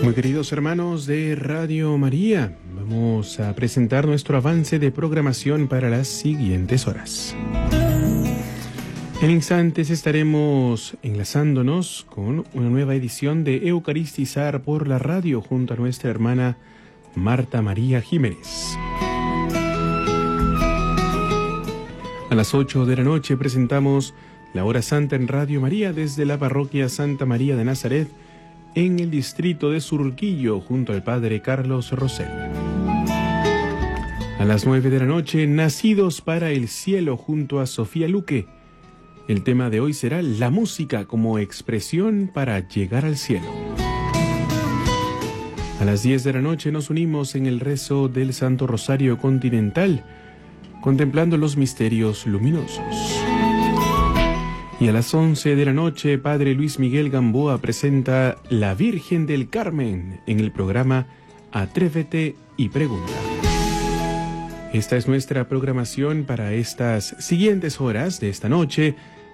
Muy queridos hermanos de Radio María, vamos a presentar nuestro avance de programación para las siguientes horas. En instantes estaremos enlazándonos con una nueva edición de Eucaristizar por la radio junto a nuestra hermana Marta María Jiménez. A las 8 de la noche presentamos la Hora Santa en Radio María desde la parroquia Santa María de Nazaret en el distrito de Surquillo junto al Padre Carlos Rosell. A las 9 de la noche, Nacidos para el Cielo junto a Sofía Luque. El tema de hoy será la música como expresión para llegar al cielo. A las 10 de la noche nos unimos en el rezo del Santo Rosario Continental, contemplando los misterios luminosos. Y a las 11 de la noche, Padre Luis Miguel Gamboa presenta La Virgen del Carmen en el programa Atrévete y Pregunta. Esta es nuestra programación para estas siguientes horas de esta noche,